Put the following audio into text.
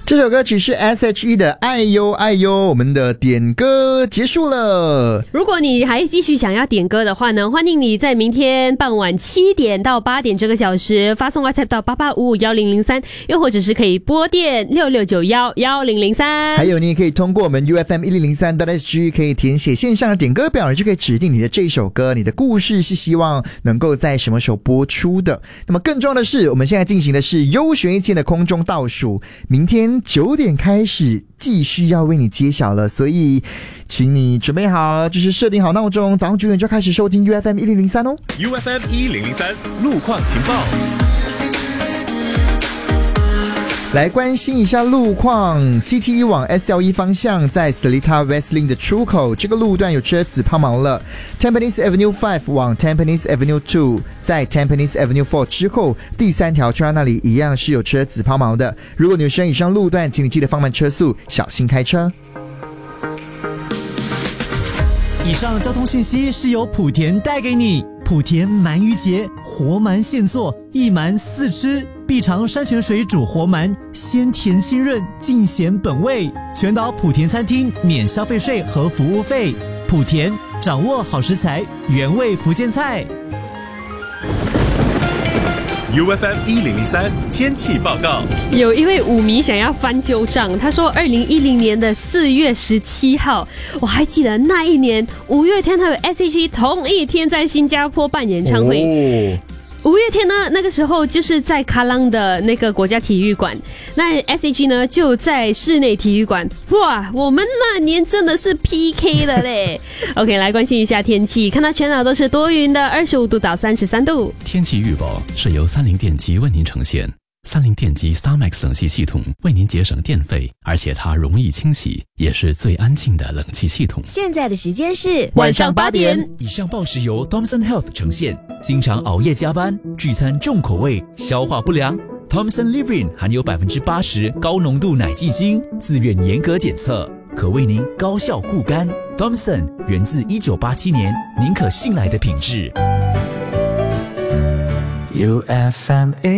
这首歌曲是 S.H.E 的爱哟爱哟，我们的点歌结束了。 如果你还继续想要点歌的话呢，欢迎你在明天傍晚7点到8点这个小时发送 WhatsApp 到88551003，又或者是可以拨电66911003。 还有你也可以通过我们 UFM1003.SG 可以填写线上的点歌表，就可以指定你的这首歌，你的故事是希望能够在什么时候播出的。那么更重要的是，我们现在进行的是优选一键的空中倒数，明天9点开始继续要为你揭晓了，所以请你准备好，就是设定好闹钟，早上9点就开始收听 UFM1003 哦。 UFM1003 路况情报， 来关心一下路况。 CT1 往 SL1 方向在 Seletar Westlink 的出口，这个路段有车子抛锚了。 Tampines Avenue 5往 Tampines Avenue 2， 在 Tampines Avenue 4之后第3条车道那里一样是有车子抛锚的。如果你有使用以上路段，请你记得放慢车速，小心开车。 以上交通讯息是由莆田带给你。莆田鳗鱼节，活鳗现做，一鳗4吃，必尝山泉水煮活鳗，鲜甜清润，尽显本味。全岛莆田餐厅免消费税和服务费。莆田掌握好食材，原味福建菜。 UFM1003 天气报告。 有一位舞迷想要翻旧账，他说2010年的4月17号，我还记得那一年5月天还有 S.H.E 同一天在新加坡办演唱会。5月天呢，那个时候就是在卡朗的那个国家体育馆，那 S.H.E 呢就在室内体育馆。哇，我们那年真的是 PK 了嘞。OK， 来关心一下天气，看到全岛都是多云的，25度到33度。 天气预报是由30电机为您呈现。30电机 StarMax 冷气系统为您节省电费，而且它容易清洗，也是最安静的冷气系统。 现在的时间是晚上8点。 以上报时由 Thomson Health 呈现。经常熬夜加班，聚餐重口味，消化不良。Thomson Livrin 含有80%高浓度奶蓟精，自愿严格检测，可为您高效护肝。Thomson 源自1987年，您可信赖的品质。 UFM